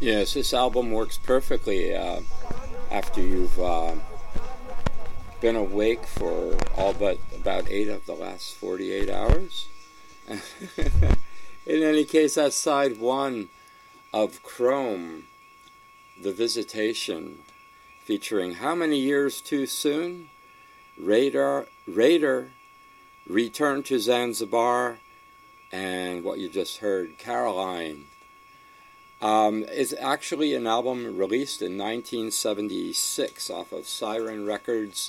Yes, this album works perfectly after you've been awake for all but about 8 of the last 48 hours. In any case, that's side one of Chrome, The Visitation, featuring How Many Years Too Soon, Raider, Return to Zanzibar, and what you just heard, Caroline. It's actually an album released in 1976 off of Siren Records.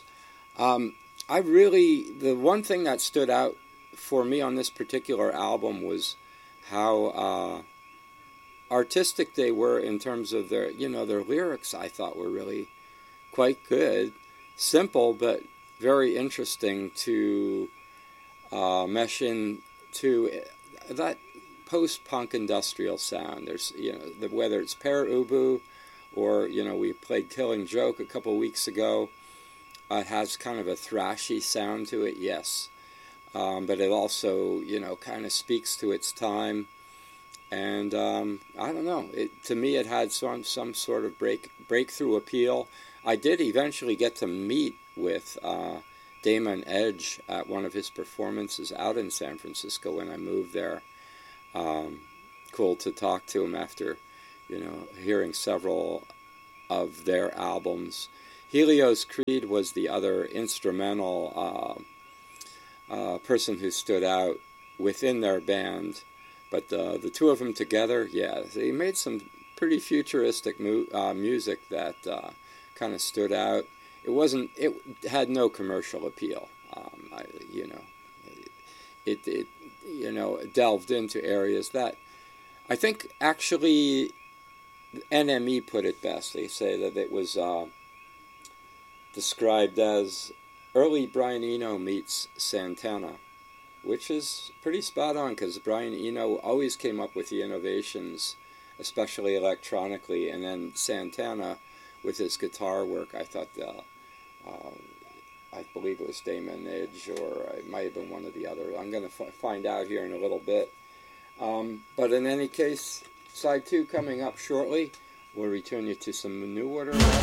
The one thing that stood out for me on this particular album was how artistic they were in terms of their lyrics. I thought were really quite good, simple but very interesting to mesh into that post-punk industrial sound. There's whether it's Pere Ubu or we played Killing Joke a couple weeks ago. It has kind of a thrashy sound to it, yes, but it also kind of speaks to its time. And I don't know. To me, it had some sort of breakthrough appeal. I did eventually get to meet with Damon Edge at one of his performances out in San Francisco when I moved there. Cool to talk to him after, hearing several of their albums. Helios Creed was the other instrumental person who stood out within their band. But the two of them together, yeah, they made some pretty futuristic music that kind of stood out. It had no commercial appeal. It delved into areas that I think actually NME put it best. They say that it was described as early Brian Eno meets Santana, which is pretty spot on because Brian Eno always came up with the innovations, especially electronically, and then Santana with his guitar work. I thought I believe it was Damon Edge, or it might have been one of the other. I'm going to find out here in a little bit. But in any case, side two coming up shortly. We'll return you to some New Order.